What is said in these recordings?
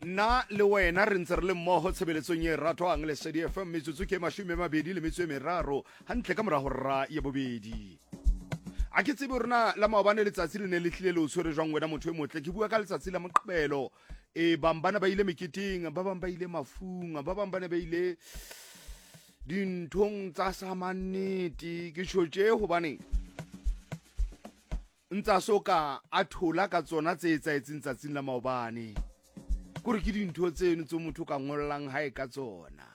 na le wena re ntse re le mmogo tshebeletsong e ratwang le Lesedi FM metsotso ke 23 hantle ka morago ra ya bobedi. A ke tsebe rona la maobane letsatsi le ne le tlile le o tshwere jwang wena motho e motle. Ke bua ka letsatsi la Moqebelo. Bang bana ba ile meketeng, ba bang ba ile mafung, ba bang bana ba ile dinthong tsa samannete. Ke tshotse hobane ntsa soka a thola ka tsona tse etsaetseng tsatsing la maobane. Kore ke dintho tseno tse motho ka ngollang hae ka tsona.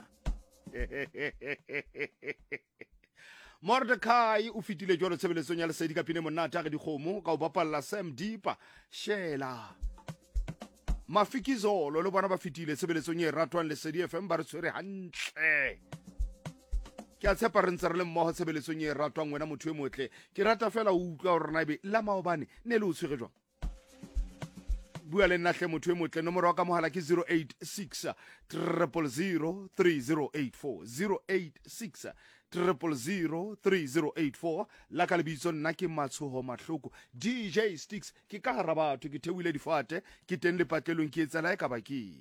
Mordecai o fitile jwalo tshebeletsong ya Lesedi ka pine monate ga dikgomo ka o bapalla Sam Deepa Shela Mafikizolo le bona ba fitile tshebeletsong e ratwang Lesedi FM ba re tshwere hantle. Ke a tshepa re ntse re le mmogo tshebeletsong e ratwang wena motho e motle. Ke rata fela o utlwa hore na ebe la maobane ne le o tshwere jwang. Bua le nna hle motho e motle, nomoro wa ka mohala ke 086 000 3084 086 000 3084. La ka lebitso nna ke Matshoho Mahloko DJ Sticks. Ke ka hara batho ke theohile difate ke teng le patlelong ke etsela e ka bakeng.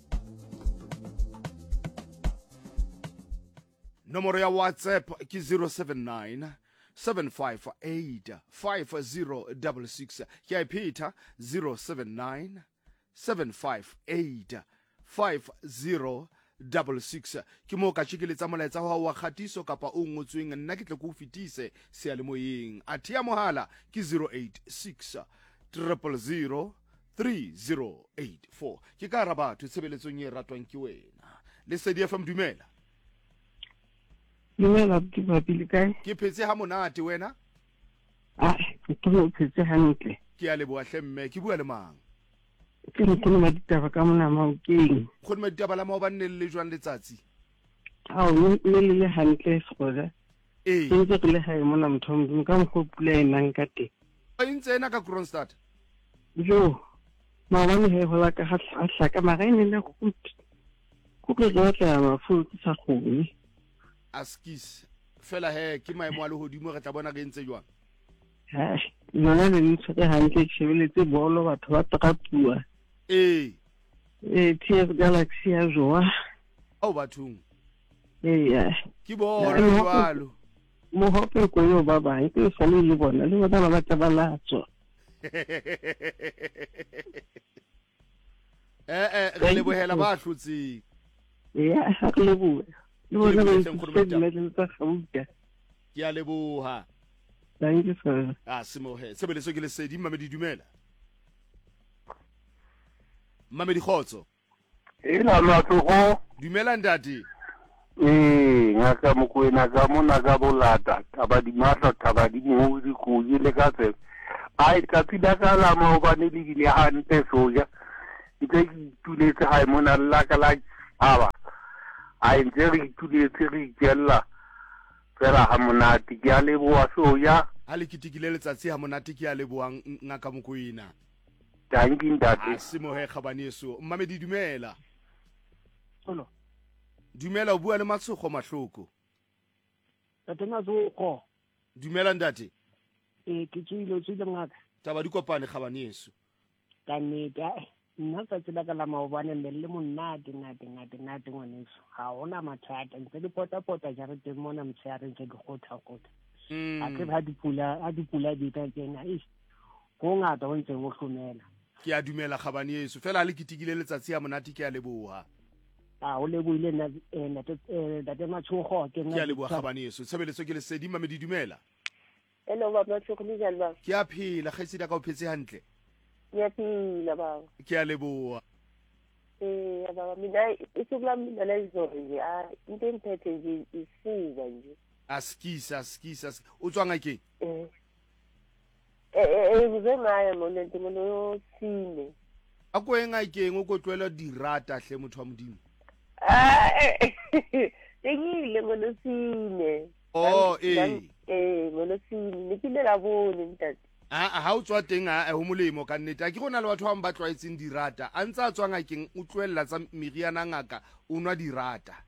Nomoro ya WhatsApp ke 079 758 5066. Ke a iphetha 079 758 5066. Ke mo ka tshikeletsa molaetsa wa kgatiso kapa o ngotsweng nna ke tle go fitise sealemoyeng. Athia mohala ke 086 000 3084. Ke ka raba batho tshebeletsong e ratwang ke wena. Lesedi FM dumela. Dumela Bapile kae? Ke phetse ha monate wena? Ke mo phetse hantle. Ke a leboa hle mme, ke bua le mang? Ke re ke mo ditaba ka mona Maokeng. Go nne ditaba la maobane le jwang letsatsi? Le hantle sekgola. Ke ntse ke le hae mona mthombo ka mokgopula enang ka teng. A ntse ena ka Kronstadt. Jo. Maobane he hola ka hatla ka magaine le go tlo tla mafuta sa khone. Askis fela he ke maemo a le hodimo re tla bona re ntse jwang. Yona le ntse ke hantle tshebeletse bolo batho ba trakapua. TF Galaxy ya joa. O bathong. Ke bolo jwalo. Mo hope ko yo ba ba ke sa le bona le ba ba tsa balatso. Re le bohela ba hlotse. Ha ke le bua. Ke a leboha. Thank you sir. Semohe sebeletso ke Lesedi Mamedi dumela. Mamedi khotso. Ela matsogo. Dumela ndati. Ngaka mokwena ka mona ka bolata taba di matla taba di mo di go ile ka tse. Ai ka tsida ka la maobane le dile hante soja. Ke tuletse hae mona la ka la aba. A ntse re ituletse re ikella fela ha monate ke a leboa soya ha le kitikile letsatsi ha monate ke a leboang ngaka mokwena. Thank you ndate. Semohe kgabaneso Mamedi dumela. Hello. Dumela o bua le Matshogo Mahloko. Tate Matshogo. Dumela ndate. Ke tsile ngaka. Taba di kopane kgabaneso. Ka nnete nna tsa tsela ka la maobane le monate ngate ngwaneso ha hona mathata ntse di pota jarete mona mtshare ntse di gotha a ke ba dipula di ka tsena go ngata o ntse go hlomela. Ke a dumela kgabaneso fela le kitikile letsatsi ya monate ke a leboha. O leboile nna tate Matshogo ke a leboha kgabaneso tshebeletso ke Lesedi Mamedi dumela. Hello baba Matshogo le jalo. Ke a phela kgaitsedi ka o phetse hantle. Ya phila baba. Ke a leboha. Baba mina isukula mina la izori into emphethe nje isiza nje. Askisa o tswa ngakeng? Buze ngaya mona ntimono sine. A ko ngakeng o ko tlwela dirata hle motho wa modimo. Tengile ngono sine. Ngono sine nikile la bone ntate. Ha o tswa teng ho molemo ka nnete a ke gona le batho ba ba tlwaetseng dirata a ntse a tswa ngakeng o tlwella tsa meriana ngaka o nwa dirata.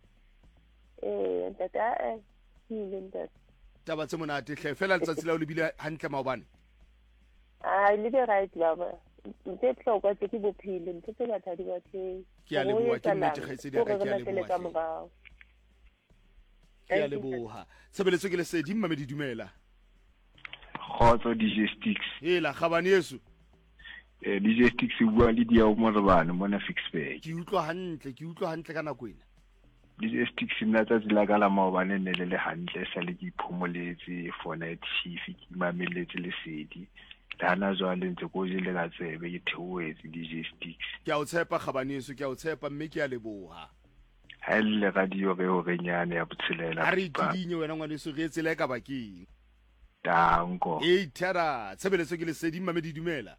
Ntata ntate taba tse monate hle fela letsatsi la o lebile hantle maobane. Le be right baba ntse tlhokwa tse ke bophelo ntse tse batho di batleng ke a leboha ke nnete kgaitsedi ya ka ke a leboha ka morao ke a leboha tshebeletso ke lesedi mmamedi dumela Khotso DJ Sticks. hela kgabane yeso DJ Sticks o bua le dia o morebane mona Fixburg. ke utlwa hantle ka nako ena DJ Sticks nna tsatsi la ka la maobane ne le hantle sa le ke iphomoletse for night shift ke mameletse lesedi dana jwale ntse go jele ka tsebe ke theoetse DJ Sticks. ke a o tshepa kgabane yeso ke a o tshepa mme ke a leboha ha le radio re o renyane ya botshelela a re tidinye wena ngwaneso re etsela ka bakeng tanko thera tshebeletso ke lesedi mmamedi dumela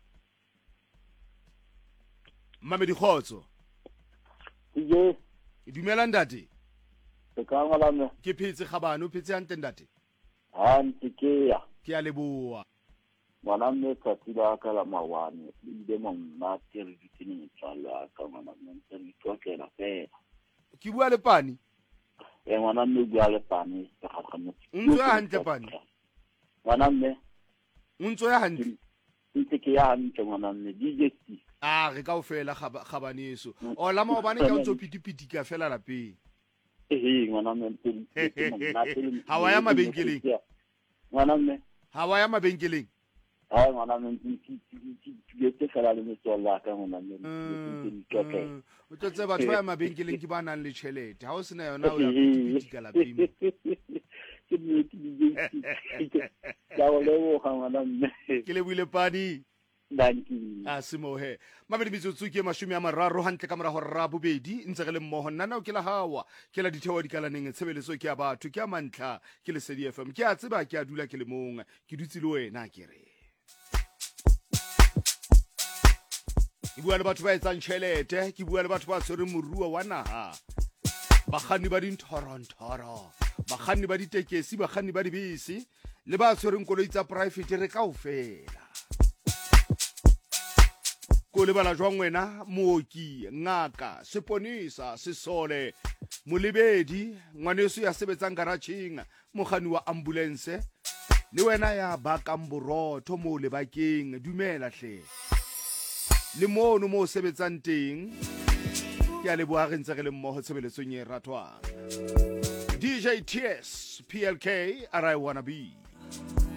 mmamedi khotso Ye, dumela ntate ka ngala ke phetse kgabane o phetse hantle ntate ntikeya. ke a leboha Ngwana mme tsatsi la ka la mawane ile monna ke re ditini tsala ka ngwana mme ntse ntokela fela. ke bua le pani Ngwana mme bua le pane ka gagamo. ntso ya hantle pani Ngwana mme ntso ya hantle ntse ke ya hantle ngwana mme DJ re ka o fela kgabane yeso o la maobane ka o ntso pitipiti ka fela lapeng ngwana mme ha wa ya mabenkeleng ngwana mme ha wa ya mabenkeleng ngwana mme ke fela le metsola ka ngwana mme o tlotse batho ba ya mabenkeleng ke ba nang le tšhelete ha o sena yona o ya pitipiti ka lapeng ke lebohile pani a semohe mabedi metsotso ke 30 hantle ka mora hora bobedi ntse re le mmoho nna nao ke la hawa ke la dithewa dikalaneng tshebeletso ke ya batho ke a mantla ke lesedi FM ke a tseba ke a dula ke le mong ke dutse le wena ke re ke bua le batho ba etsang tšhelete ke bua le batho ba tshwereng moruo wa naha bakganni ba dinthorontoro bakganni ba ditekesi bakganni ba dibese le ba tshwereng koloi tsa private re kaofela ko lebala jwang wena mooki ngaka seponisa sesole molebedi ngwaneso ya sebetsang garageng mogani wa ambulance le wena ya bakang borotho mo lebakeng dumela hle le mono mo sebetsang teng ke a leboha re ntse re le mmoho tshebeletsong e ratwang DJ TS PLK I wanna be